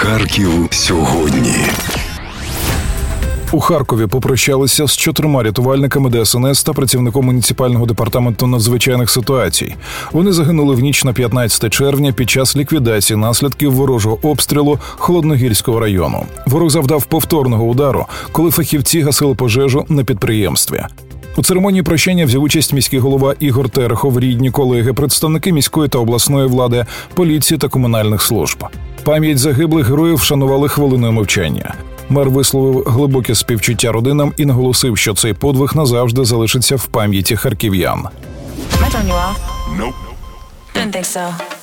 Харків сьогодні. У Харкові попрощалися з 4 рятувальниками ДСНС та працівником муніципального департаменту надзвичайних ситуацій. Вони загинули в ніч на 15 червня під час ліквідації наслідків ворожого обстрілу Холодногірського району. Ворог завдав повторного удару, коли фахівці гасили пожежу на підприємстві. У церемонії прощання взяв участь міський голова Ігор Терехов, рідні, колеги, представники міської та обласної влади, поліції та комунальних служб. Пам'ять загиблих героїв вшанували хвилиною мовчання. Мер висловив глибоке співчуття родинам і наголосив, що цей подвиг назавжди залишиться в пам'яті харків'ян. Didn't think so.